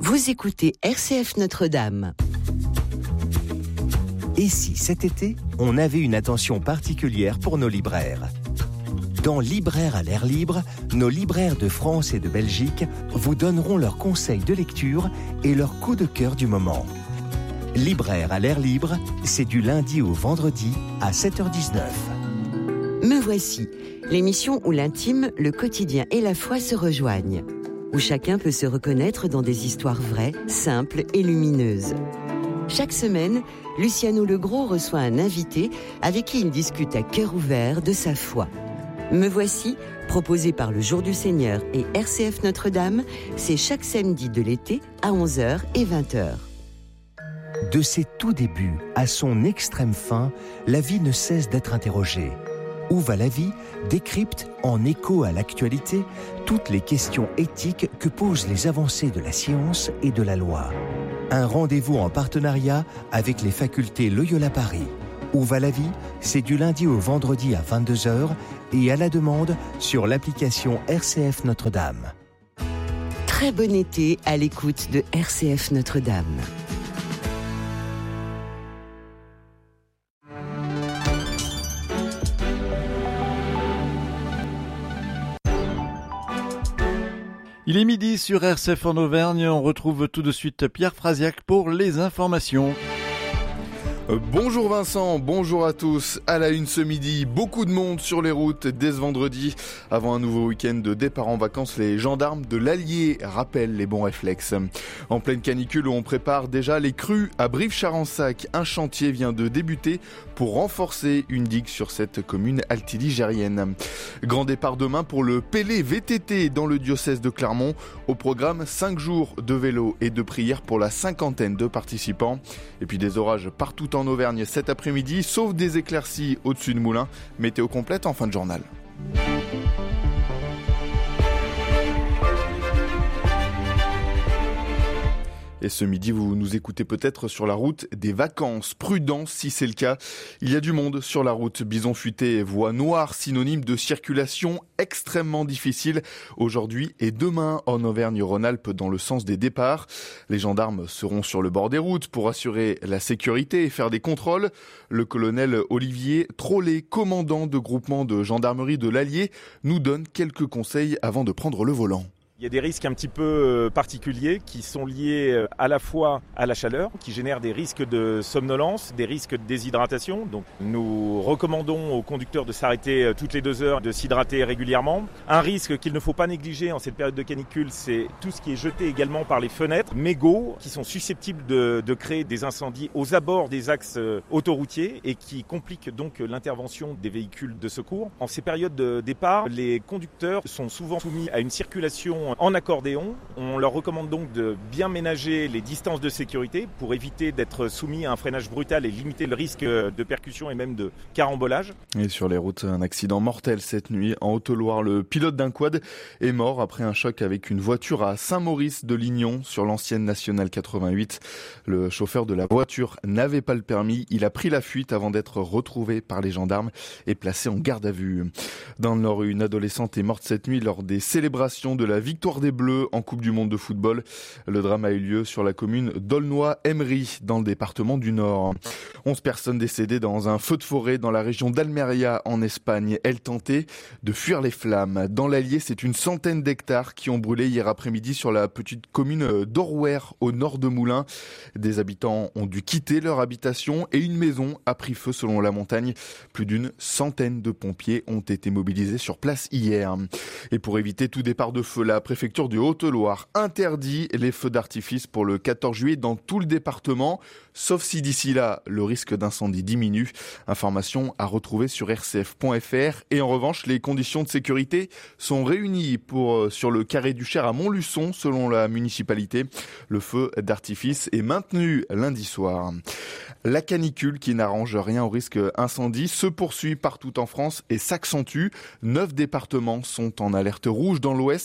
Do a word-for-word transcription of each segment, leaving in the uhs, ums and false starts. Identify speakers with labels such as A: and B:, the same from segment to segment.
A: Vous écoutez R C F Notre-Dame.
B: Et si cet été, on avait une attention particulière pour nos libraires ? Dans Libraires à l'air libre, nos libraires de France et de Belgique vous donneront leurs conseils de lecture et leurs coups de cœur du moment. Libraires à l'air libre, c'est du lundi au vendredi à sept heures dix-neuf.
A: Me voici, l'émission où l'intime, le quotidien et la foi se rejoignent. Où chacun peut se reconnaître dans des histoires vraies, simples et lumineuses. Chaque semaine, Luciano Legros reçoit un invité avec qui il discute à cœur ouvert de sa foi. Me voici, proposé par le Jour du Seigneur et R C F Notre-Dame, c'est chaque samedi de l'été à onze heures et vingt heures.
B: De ses tout débuts à son extrême fin, la vie ne cesse d'être interrogée. Où va la vie décrypte, en écho à l'actualité, toutes les questions éthiques que posent les avancées de la science et de la loi. Un rendez-vous en partenariat avec les facultés Loyola Paris. Où va la vie ? C'est du lundi au vendredi à vingt-deux heures et à la demande sur l'application R C F Notre-Dame.
A: Très bon été à l'écoute de R C F Notre-Dame.
C: Il est midi sur R C F en Auvergne, on retrouve tout de suite Pierre Frasiac pour les informations.
D: Bonjour Vincent, bonjour à tous. À la une ce midi, beaucoup de monde sur les routes dès ce vendredi. Avant un nouveau week-end de départ en vacances, les gendarmes de l'Allier rappellent les bons réflexes. En pleine canicule, on prépare déjà les crues à Brive-Charensac. Un chantier vient de débuter pour renforcer une digue sur cette commune altiligérienne. Grand départ demain pour le Pélé V T T dans le diocèse de Clermont. Au programme, cinq jours de vélo et de prière pour la cinquantaine de participants. Et puis des orages partout en Auvergne cet après-midi, sauf des éclaircies au-dessus de Moulins. Météo complète en fin de journal. Et ce midi, vous nous écoutez peut-être sur la route des vacances. Prudence si c'est le cas. Il y a du monde sur la route. Bison futé, voie noire, synonyme de circulation extrêmement difficile aujourd'hui et demain en Auvergne-Rhône-Alpes dans le sens des départs. Les gendarmes seront sur le bord des routes pour assurer la sécurité et faire des contrôles. Le colonel Olivier Trollet, commandant de groupement de gendarmerie de l'Allier, nous donne quelques conseils avant de prendre le volant.
E: Il y a des risques un petit peu particuliers qui sont liés à la fois à la chaleur, qui génèrent des risques de somnolence, des risques de déshydratation. Donc nous recommandons aux conducteurs de s'arrêter toutes les deux heures, de s'hydrater régulièrement. Un risque qu'il ne faut pas négliger en cette période de canicule, c'est tout ce qui est jeté également par les fenêtres, mégots, qui sont susceptibles de, de créer des incendies aux abords des axes autoroutiers et qui compliquent donc l'intervention des véhicules de secours. En ces périodes de départ, les conducteurs sont souvent soumis à une circulation en accordéon. On leur recommande donc de bien ménager les distances de sécurité pour éviter d'être soumis à un freinage brutal et limiter le risque de percussion et même de carambolage.
D: Et sur les routes, un accident mortel cette nuit en Haute-Loire. Le pilote d'un quad est mort après un choc avec une voiture à Saint-Maurice-de-Lignon sur l'ancienne nationale quatre-vingt-huit. Le chauffeur de la voiture n'avait pas le permis. Il a pris la fuite avant d'être retrouvé par les gendarmes et placé en garde à vue. Dans le Nord, une adolescente est morte cette nuit lors des célébrations de la victoire des Bleus en Coupe du Monde de football. Le drame a eu lieu sur la commune d'Aulnoy-Emery, dans le département du Nord. onze personnes décédées dans un feu de forêt dans la région d'Almeria, en Espagne. Elles tentaient de fuir les flammes. Dans l'Allier, c'est une centaine d'hectares qui ont brûlé hier après-midi sur la petite commune d'Orwer, au nord de Moulins. Des habitants ont dû quitter leur habitation et une maison a pris feu selon la montagne. Plus d'une centaine de pompiers ont été mobilisés sur place hier. Et pour éviter tout départ de feu, la préfecture du Haute-Loire interdit les feux d'artifice pour le quatorze juillet dans tout le département, sauf si d'ici là, le risque d'incendie diminue. Information à retrouver sur r c f point f r. Et en revanche, les conditions de sécurité sont réunies pour, sur le carré du Cher à Montluçon, selon la municipalité. Le feu d'artifice est maintenu lundi soir. La canicule, qui n'arrange rien au risque incendie, se poursuit partout en France et s'accentue. Neuf départements sont en alerte rouge dans l'Ouest.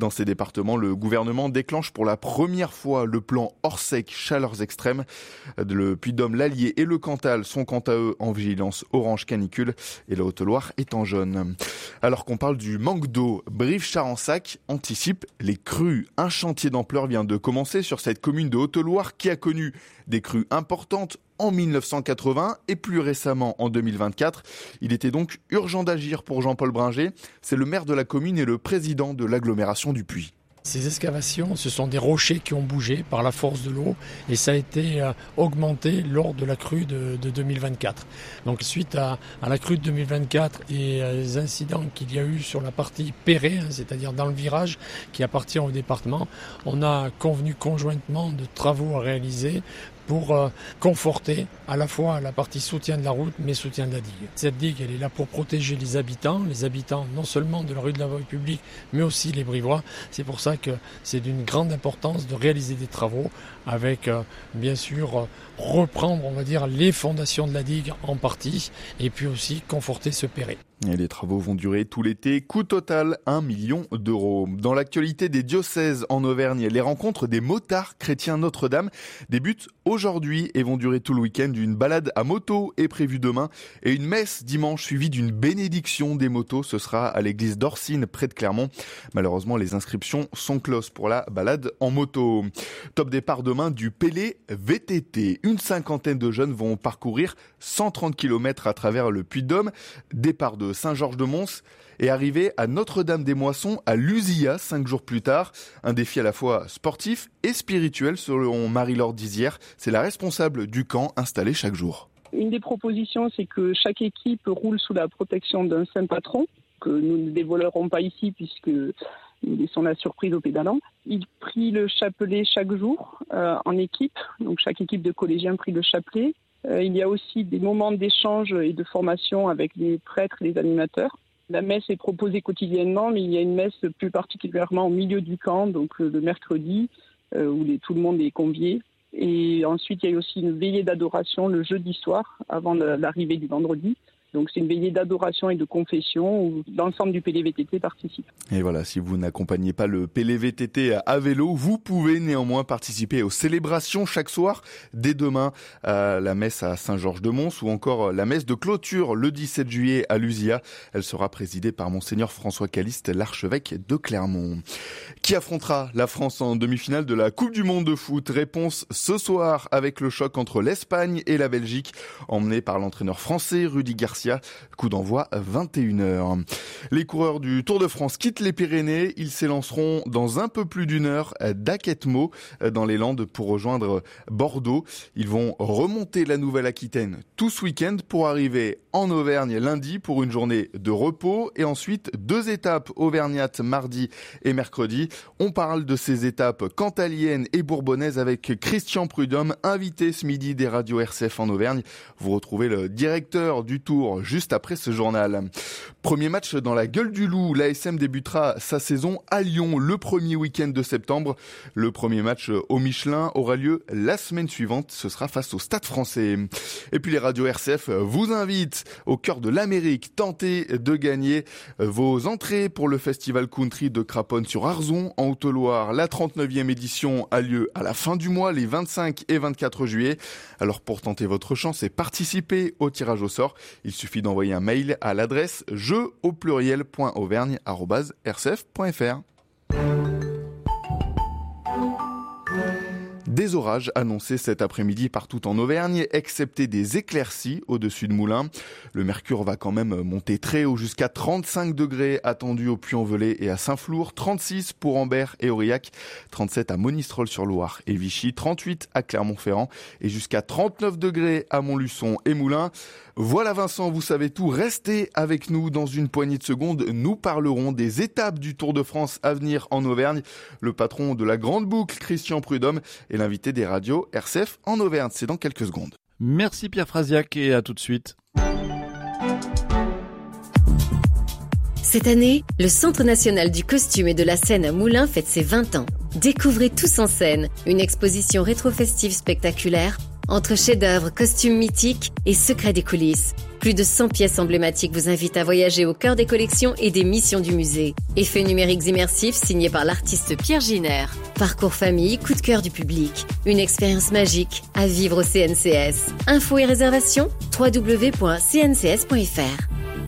D: Dans ces départements, le gouvernement déclenche pour la première fois le plan Orsec chaleurs extrêmes. Le Puy-de-Dôme, l'Allier et le Cantal sont quant à eux en vigilance orange canicule et la Haute-Loire est en jaune. Alors qu'on parle du manque d'eau, Brive-Charensac anticipe les crues. Un chantier d'ampleur vient de commencer sur cette commune de Haute-Loire qui a connu des crues importantes en mille neuf cent quatre-vingts et plus récemment en deux mille vingt-quatre. Il était donc urgent d'agir pour Jean-Paul Bringer. C'est le maire de la commune et le président de l'agglomération du Puy.
F: Ces excavations, ce sont des rochers qui ont bougé par la force de l'eau et ça a été euh, augmenté lors de la crue de, de deux mille vingt-quatre. Donc suite à, à la crue de deux mille vingt-quatre et euh, les incidents qu'il y a eu sur la partie Perret, hein, c'est-à-dire dans le virage qui appartient au département, on a convenu conjointement de travaux à réaliser pour euh, conforter à la fois la partie soutien de la route mais soutien de la digue. Cette digue, elle est là pour protéger les habitants, les habitants non seulement de la rue de la Voie publique mais aussi les Brivois. C'est pour ça que c'est d'une grande importance de réaliser des travaux avec euh, bien sûr euh, reprendre on va dire les fondations de la digue en partie et puis aussi conforter ce Perret.
D: Et les travaux vont durer tout l'été. Coût total, un million d'euros. Dans l'actualité des diocèses en Auvergne, les rencontres des motards chrétiens Notre-Dame débutent aujourd'hui et vont durer tout le week-end. Une balade à moto est prévue demain et une messe dimanche suivie d'une bénédiction des motos. Ce sera à l'église d'Orsine près de Clermont. Malheureusement, les inscriptions sont closes pour la balade en moto. Top départ demain du Pélé V T T. Une cinquantaine de jeunes vont parcourir cent trente kilomètres à travers le Puy-de-Dôme. Départ de Saint-Georges-de-Mons et arrivé à Notre-Dame-des-Moissons à Lusia cinq jours plus tard. Un défi à la fois sportif et spirituel selon Marie-Laure Dizière. C'est la responsable du camp installé chaque jour.
G: Une des propositions, c'est que chaque équipe roule sous la protection d'un saint patron, que nous ne dévoilerons pas ici puisque nous laissons la surprise aux pédalants. Ils prient le chapelet chaque jour euh, en équipe, donc chaque équipe de collégiens prie le chapelet. Euh, il y a aussi des moments d'échange et de formation avec les prêtres et les animateurs. La messe est proposée quotidiennement, mais il y a une messe plus particulièrement au milieu du camp, donc euh, le mercredi, euh, où les, tout le monde est convié. Et ensuite, il y a aussi une veillée d'adoration le jeudi soir, avant de, l'arrivée du vendredi. Donc c'est une veillée d'adoration et de confession où l'ensemble du P L V T T participe.
D: Et voilà, si vous n'accompagnez pas le P L V T T à vélo, vous pouvez néanmoins participer aux célébrations chaque soir. Dès demain, à la messe à Saint-Georges-de-Mons ou encore la messe de clôture le dix-sept juillet à Lusia. Elle sera présidée par Monseigneur François Caliste, l'archevêque de Clermont. Qui affrontera la France en demi-finale de la Coupe du Monde de foot? Réponse ce soir avec le choc entre l'Espagne et la Belgique, emmené par l'entraîneur français Rudy Garcia. Coup d'envoi vingt et une heures. Les coureurs du Tour de France quittent les Pyrénées. Ils s'élanceront dans un peu plus d'une heure d'Aquettemot dans les Landes pour rejoindre Bordeaux. Ils vont remonter la Nouvelle-Aquitaine tout ce week-end pour arriver en Auvergne lundi pour une journée de repos et ensuite deux étapes auvergnates mardi et mercredi. On parle de ces étapes cantaliennes et bourbonnaises avec Christian Prudhomme, invité ce midi des radios R C F en Auvergne. Vous retrouvez le directeur du Tour juste après ce journal. Premier match dans la gueule du loup. L'A S M débutera sa saison à Lyon le premier week-end de septembre. Le premier match au Michelin aura lieu la semaine suivante. Ce sera face au Stade Français. Et puis les radios R C F vous invitent au cœur de l'Amérique. Tentez de gagner vos entrées pour le festival country de Craponne sur Arzon en Haute-Loire. La trente-neuvième édition a lieu à la fin du mois, les vingt-cinq et vingt-quatre juillet. Alors pour tenter votre chance et participer au tirage au sort, il suffit d'envoyer un mail à l'adresse jeu au pluriel point auvergne arobase r c f point f r. Des orages annoncés cet après-midi partout en Auvergne, excepté des éclaircies au-dessus de Moulins. Le mercure va quand même monter très haut jusqu'à trente-cinq degrés attendus au Puy-en-Velay et à Saint-Flour, trente-six pour Ambert et Aurillac, trente-sept à Monistrol-sur-Loire et Vichy, trente-huit à Clermont-Ferrand et jusqu'à trente-neuf degrés à Montluçon et Moulins. Voilà Vincent, vous savez tout. Restez avec nous dans une poignée de secondes. Nous parlerons des étapes du Tour de France à venir en Auvergne. Le patron de la Grande Boucle, Christian Prudhomme, est l'invité des radios R C F en Auvergne. C'est dans quelques secondes.
C: Merci Pierre Frasiac et à tout de suite.
H: Cette année, le Centre national du costume et de la scène à Moulins fête ses vingt ans. Découvrez Tous en scène, une exposition rétro-festive spectaculaire entre chefs-d'œuvre, costumes mythiques et secrets des coulisses. Plus de cent pièces emblématiques vous invitent à voyager au cœur des collections et des missions du musée. Effets numériques immersifs signés par l'artiste Pierre Giner. Parcours famille, coup de cœur du public. Une expérience magique à vivre au C N C S. Infos et réservations w w w point c n c s point f r.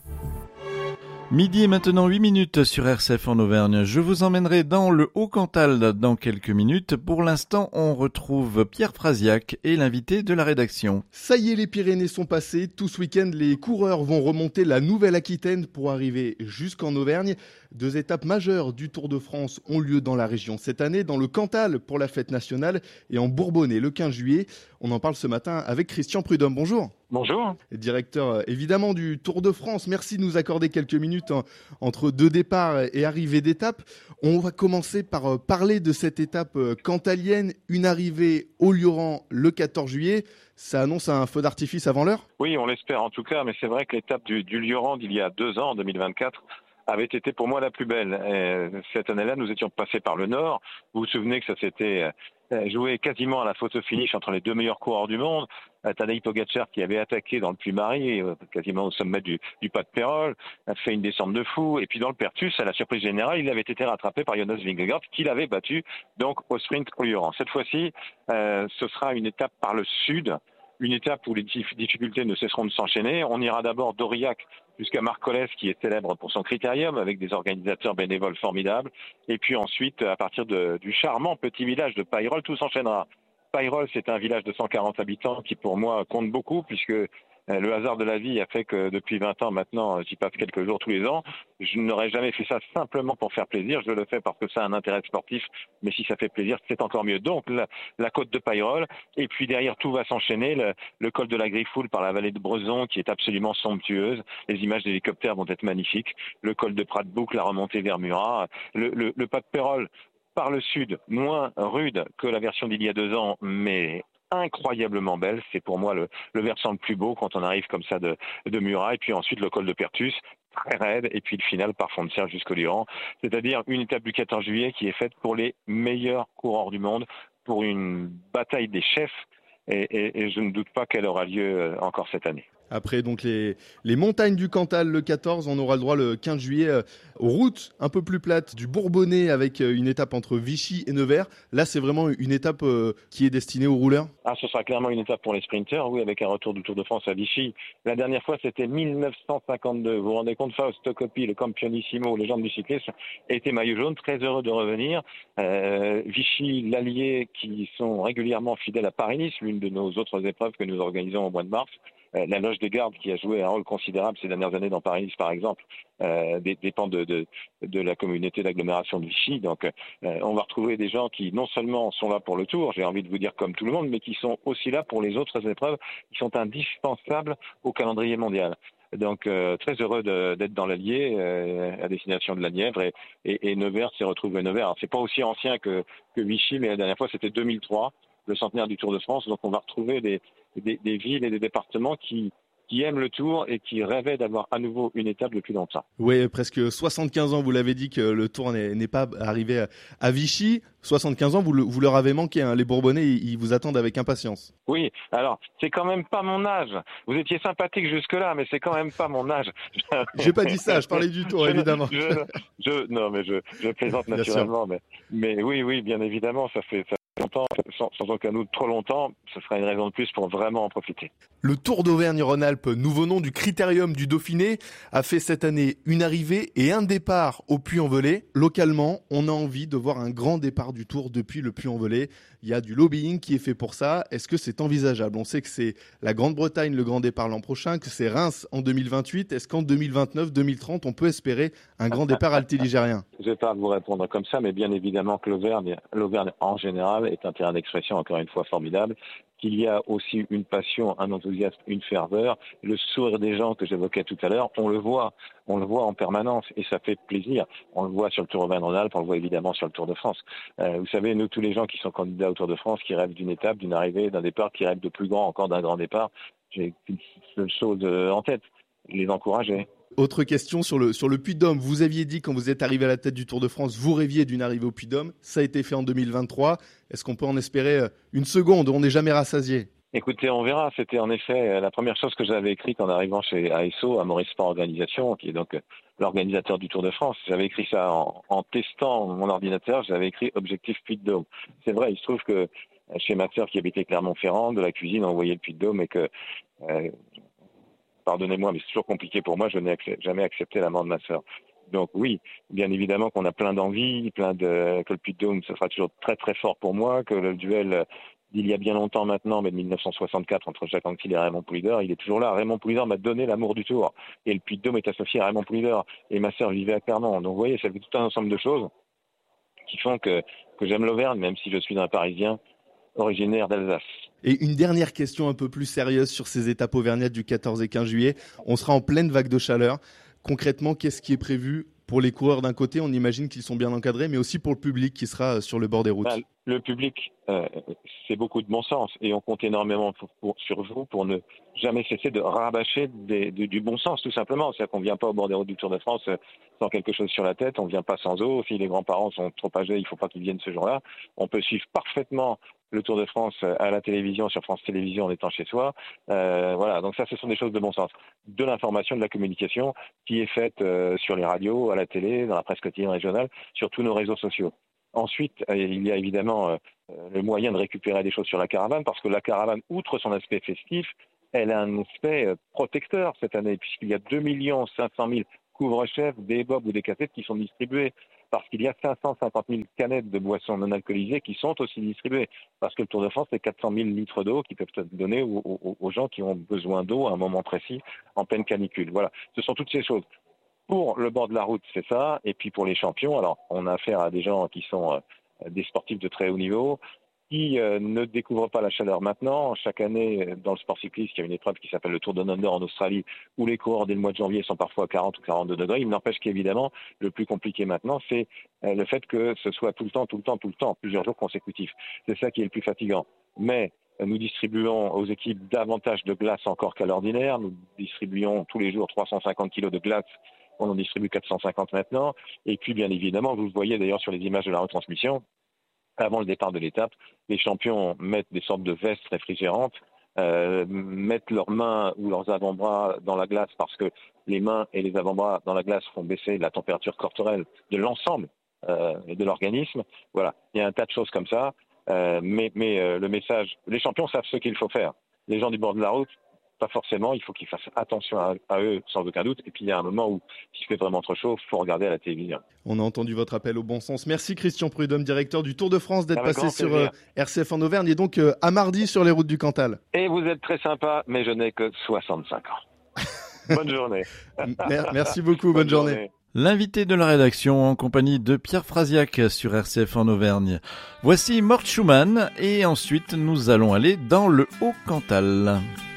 C: Midi et maintenant huit minutes sur R C F en Auvergne. Je vous emmènerai dans le Haut-Cantal dans quelques minutes. Pour l'instant, on retrouve Pierre Frasiac et l'invité de la rédaction.
D: Ça y est, les Pyrénées sont passées. Tout ce week-end, les coureurs vont remonter la Nouvelle-Aquitaine pour arriver jusqu'en Auvergne. Deux étapes majeures du Tour de France ont lieu dans la région cette année, dans le Cantal pour la fête nationale et en Bourbonnais le quinze juillet. On en parle ce matin avec Christian Prudhomme. Bonjour.
I: Bonjour.
D: Directeur évidemment du Tour de France. Merci de nous accorder quelques minutes en, entre deux départs et arrivées d'étapes. On va commencer par parler de cette étape cantalienne, une arrivée au Lioran le quatorze juillet. Ça annonce un feu d'artifice avant l'heure ?
I: Oui, on l'espère en tout cas, mais c'est vrai que l'étape du, du Lioran d'il y a deux ans, en deux mille vingt-quatre, avait été pour moi la plus belle. Et cette année-là, nous étions passés par le Nord. Vous vous souvenez que ça s'était joué quasiment à la photo finish entre les deux meilleurs coureurs du monde. Tadej Pogačar qui avait attaqué dans le Puy-Marie, quasiment au sommet du, du pas de Pérol, a fait une descente de fou. Et puis dans le Pertus, à la surprise générale, il avait été rattrapé par Jonas Vingegaard qui l'avait battu donc au sprint au Lioran. Cette fois-ci, euh, ce sera une étape par le sud. Une étape où les difficultés ne cesseront de s'enchaîner. On ira d'abord d'Aurillac jusqu'à Marcoles, qui est célèbre pour son critérium, avec des organisateurs bénévoles formidables. Et puis ensuite, à partir de, du charmant petit village de Payrolles, tout s'enchaînera. Payrolles, c'est un village de cent quarante habitants qui, pour moi, compte beaucoup, puisque le hasard de la vie a fait que depuis vingt ans maintenant, j'y passe quelques jours tous les ans. Je n'aurais jamais fait ça simplement pour faire plaisir. Je le fais parce que ça a un intérêt sportif. Mais si ça fait plaisir, c'est encore mieux. Donc, la, la côte de Payrolles. Et puis derrière, tout va s'enchaîner. Le, le col de la Griffoule par la vallée de Brezon, qui est absolument somptueuse. Les images d'hélicoptères vont être magnifiques. Le col de Prat-de-Bouc, la remontée vers Murat. Le, le, le pas de Pérol par le sud, moins rude que la version d'il y a deux ans, mais incroyablement belle. C'est pour moi le, le versant le plus beau quand on arrive comme ça de, de Murat. Et puis ensuite le col de Pertus, très raide. Et puis le final par Fontserre jusqu'au Lioran. C'est-à-dire une étape du quatorze juillet qui est faite pour les meilleurs coureurs du monde, pour une bataille des chefs. Et, et, et je ne doute pas qu'elle aura lieu encore cette année.
D: Après donc les, les montagnes du Cantal le quatorze, on aura le droit le quinze juillet euh, aux routes un peu plus plates du Bourbonnais avec euh, une étape entre Vichy et Nevers. Là, c'est vraiment une étape euh, qui est destinée aux rouleurs.
I: Ah, ce sera clairement une étape pour les sprinters, oui, avec un retour du Tour de France à Vichy. La dernière fois, c'était mille neuf cent cinquante-deux. Vous vous rendez compte, Fausto Coppi, le campionissimo, légende du cyclisme, était maillot jaune, très heureux de revenir. Euh, Vichy, l'Allier, qui sont régulièrement fidèles à Paris-Nice, l'une de nos autres épreuves que nous organisons au mois de mars. La Loge des Gardes, qui a joué un rôle considérable ces dernières années dans Paris-Nice, par exemple, euh, dépend de, de, de la communauté d'agglomération de Vichy. Donc, euh, on va retrouver des gens qui, non seulement sont là pour le Tour, j'ai envie de vous dire comme tout le monde, mais qui sont aussi là pour les autres épreuves qui sont indispensables au calendrier mondial. Donc, euh, très heureux de, d'être dans l'Allier, euh, à destination de la Nièvre. Et, et, et Nevers s'est retrouvé Nevers. Alors, c'est pas aussi ancien que, que Vichy, mais la dernière fois, c'était deux mille trois, le centenaire du Tour de France. Donc, on va retrouver des... Des, des villes et des départements qui, qui aiment le Tour et qui rêvaient d'avoir à nouveau une étape depuis longtemps.
D: Oui, presque soixante-quinze ans, vous l'avez dit que le Tour n'est, n'est pas arrivé à Vichy. soixante-quinze ans, vous, le, vous leur avez manqué, hein. Les Bourbonnais, ils, ils vous attendent avec impatience.
I: Oui, alors, c'est quand même pas mon âge. Vous étiez sympathique jusque-là, mais c'est quand même pas mon âge.
D: J'ai pas dit ça, je parlais du Tour,
I: je,
D: évidemment.
I: Je, je, non, mais je, je plaisante naturellement. Mais, mais oui, oui, bien évidemment, ça fait... Ça... longtemps, sans, sans aucun doute trop longtemps, ce sera une raison de plus pour vraiment en profiter.
D: Le Tour d'Auvergne-Rhône-Alpes, nouveau nom du Critérium du Dauphiné, a fait cette année une arrivée et un départ au Puy-en-Velay. Localement, on a envie de voir un grand départ du Tour depuis le Puy-en-Velay. Il y a du lobbying qui est fait pour ça. Est-ce que c'est envisageable ? On sait que c'est la Grande-Bretagne, le grand départ l'an prochain, que c'est Reims en deux mille vingt-huit. Est-ce qu'en deux mille vingt-neuf deux mille trente, on peut espérer un grand départ altiligérien ?
I: Je ne vais pas vous répondre comme ça, mais bien évidemment que l'Auvergne, l'Auvergne en général est un terrain d'expression, encore une fois, formidable. Qu'il y a aussi une passion, un enthousiasme, une ferveur. Le sourire des gens que j'évoquais tout à l'heure, on le voit, on le voit en permanence et ça fait plaisir. On le voit sur le Tour Auvergne-Rhône-Alpes, on le voit évidemment sur le Tour de France. Euh, vous savez, nous, tous les gens qui sont candidats au Tour de France, qui rêvent d'une étape, d'une arrivée, d'un départ, qui rêvent de plus grand, encore d'un grand départ, j'ai une seule chose en tête, les encourager.
D: Autre question sur le, sur le Puy-de-Dôme. Vous aviez dit, quand vous êtes arrivé à la tête du Tour de France, vous rêviez d'une arrivée au Puy-de-Dôme. Ça a été fait en deux mille vingt-trois. Est-ce qu'on peut en espérer une seconde ? On n'est jamais rassasié.
I: Écoutez, on verra. C'était en effet la première chose que j'avais écrite en arrivant chez A S O, Amaury Sport Organisation, qui est donc l'organisateur du Tour de France. J'avais écrit ça en, en testant mon ordinateur. J'avais écrit Objectif Puy-de-Dôme. C'est vrai, il se trouve que chez ma sœur qui habitait Clermont-Ferrand, de la cuisine, on voyait le Puy-de-Dôme et que, euh, pardonnez-moi, mais c'est toujours compliqué pour moi. Je n'ai jamais accepté la mort de ma sœur. Donc oui, bien évidemment qu'on a plein d'envie, plein de que le Puy-de-Dôme, ce sera toujours très très fort pour moi, que le duel d'il y a bien longtemps maintenant, mais de mille neuf cent soixante-quatre, entre Jacques Anquetil et Raymond Poulidor, il est toujours là. Raymond Poulidor m'a donné l'amour du Tour. Et le Puy-de-Dôme est associé à Raymond Poulidor. Et ma sœur vivait à Clermont. Donc vous voyez, ça fait tout un ensemble de choses qui font que, que j'aime l'Auvergne, même si je suis un Parisien originaire d'Alsace.
D: Et une dernière question un peu plus sérieuse sur ces étapes auvergnates du quatorze et quinze juillet. On sera en pleine vague de chaleur. Concrètement, qu'est-ce qui est prévu pour les coureurs d'un côté? On imagine qu'ils sont bien encadrés, mais aussi pour le public qui sera sur le bord des routes.
I: Ben, le public, euh, c'est beaucoup de bon sens et on compte énormément pour, pour, sur vous pour ne jamais cesser de rabâcher des, du, du bon sens, tout simplement. C'est-à-dire qu'on ne vient pas au bord des routes du Tour de France sans quelque chose sur la tête, on ne vient pas sans eau. Si les grands-parents sont trop âgés, il ne faut pas qu'ils viennent ce jour-là. On peut suivre parfaitement le Tour de France à la télévision, sur France Télévisions en étant chez soi. Euh, voilà, donc ça, ce sont des choses de bon sens. De l'information, de la communication qui est faite euh, sur les radios, à la télé, dans la presse quotidienne régionale, sur tous nos réseaux sociaux. Ensuite, il y a évidemment euh, le moyen de récupérer des choses sur la caravane, parce que la caravane, outre son aspect festif, elle a un aspect euh, protecteur cette année, puisqu'il y a deux millions cinq cent mille couvre-chefs, des bobs ou des cassettes qui sont distribués, parce qu'il y a cinq cent cinquante mille canettes de boissons non alcoolisées qui sont aussi distribuées, parce que le Tour de France, c'est quatre cent mille litres d'eau qui peuvent être donnés aux, aux, aux gens qui ont besoin d'eau à un moment précis, en pleine canicule. Voilà, ce sont toutes ces choses. Pour le bord de la route, c'est ça. Et puis pour les champions, alors on a affaire à des gens qui sont euh, des sportifs de très haut niveau, qui euh, ne découvrent pas la chaleur maintenant. Chaque année, dans le sport cycliste, il y a une épreuve qui s'appelle le Tour Down Under en Australie, où les coureurs dès le mois de janvier sont parfois à quarante ou quarante-deux degrés. Il n'empêche qu'évidemment, le plus compliqué maintenant, c'est euh, le fait que ce soit tout le temps, tout le temps, tout le temps, plusieurs jours consécutifs. C'est ça qui est le plus fatigant. Mais nous distribuons aux équipes davantage de glace encore qu'à l'ordinaire. Nous distribuons tous les jours trois cent cinquante kilos de glace. On en distribue quatre cent cinquante maintenant. Et puis, bien évidemment, vous le voyez d'ailleurs sur les images de la retransmission, avant le départ de l'étape, les champions mettent des sortes de vestes réfrigérantes, euh, mettent leurs mains ou leurs avant-bras dans la glace parce que les mains et les avant-bras dans la glace font baisser la température corporelle de l'ensemble euh, de l'organisme. Voilà, il y a un tas de choses comme ça. Euh, mais mais euh, le message, les champions savent ce qu'il faut faire. Les gens du bord de la route, pas forcément, il faut qu'ils fassent attention à, à eux, sans aucun doute. Et puis il y a un moment où, s'il fait vraiment trop chaud, il faut regarder à la télévision.
D: On a entendu votre appel au bon sens. Merci Christian Prudhomme, directeur du Tour de France, d'être
I: Avec
D: passé sur
I: euh,
D: R C F en Auvergne et donc euh, à mardi sur les routes du Cantal.
I: Et vous êtes très sympa, mais je n'ai que soixante-cinq ans. Bonne journée.
D: Merci beaucoup, bonne, bonne journée. journée.
C: L'invité de la rédaction en compagnie de Pierre Frasiac sur R C F en Auvergne. Voici Mort Schumann et ensuite nous allons aller dans le Haut-Cantal.